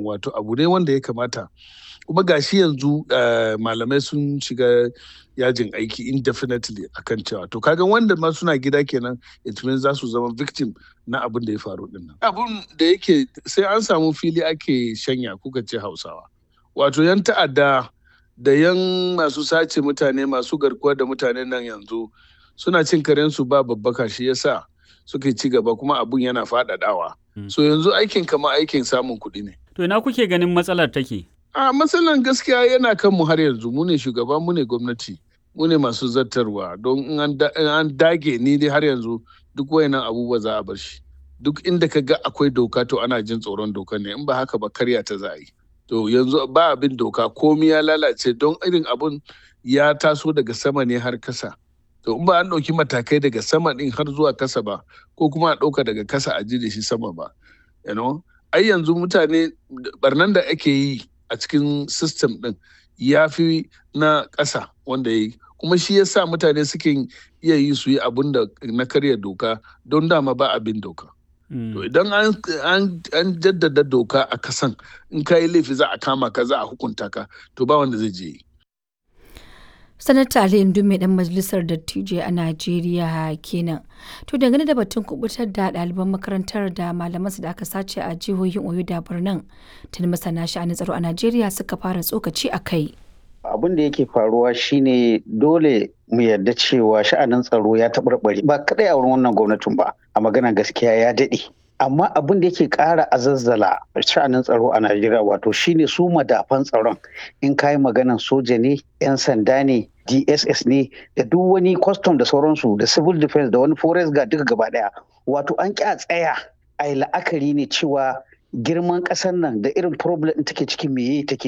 wato abu ne wanda ya kamata. Kuma gashi yanzu malamai sun shiga yajin aiki indefinitely akan cewa to kaga wanda ma suna gida kenan it means za su zama victim na abin da ya faru din nan. Abin da yake sai an samu fili ake shanya kuka ce Hausawa. Wato yan ta'adda da yan masu sace mutane masu garkuwa da mutane nan yanzu suna cin karensu ba babbaka shi yasa suke ci gaba kuma abun yana faɗaɗawa. So yanzu aikin kama aikin samun kuɗi ne. To ina kuke ganin matsalar take? A matsalar gaskiya yana kan mu har yanzu mu ne shugaba mu ne gwamnati mu ne masu zartarwa don in an dage ni dai har yanzu duk wayannan abubuwa za a bar shi. Duk inda ka ga akwai doka to ana jin tsoron doka ne in ba haka ba karya ta za a yi. To yanzu ba abin doka komi ya lalace don irin abun ya taso daga sama ne har kasa. To in ba an ɗauki matakai daga sama ɗin har zuwa kasa ba ko kuma a ɗauka daga kasa a ji da shi sama ba. Ai yanzu mutane barnan da ake yi a cikin system ɗin ya fi na ƙasa wanda ya yi. Kuma shi ya sa mutane suke iya yi su yi abun da na karya doka don dama ba abin doka. To idan an jaddada doka a kasan in ka yi laifi za a kama ka za a hukunta ka to ba wanda zai je yi. Sanata Ali Indume dan majalisar dattijai a Najeriya kenan. To dangane da batun kubutar da ɗaliban makarantar da malamansu da aka sace a jihohin Oyo da Borno, tun masana sha'anin tsaro a Najeriya suka fara tsokaci a kai. Abin da yake faruwa shine dole mu yarda cewa sha'anin tsaro ya taɓarɓare ba kadai a wurin wannan gwamnatin ba, a magana gaskiya ya daɗe. Amma abin da yake ƙara azazzala sha'anin tsaro a Najeriya wato shine su madafan tsaron, in kayi maganan soja ne, 'yan sanda ne, DSS ne, da duk wani custom da sauransu da civil defense da wani forest guard duka gaba ɗaya. Wato an ƙi a tsaya a yi la'akari ne cewa girman ƙasar nan da irin problem take ciki meye take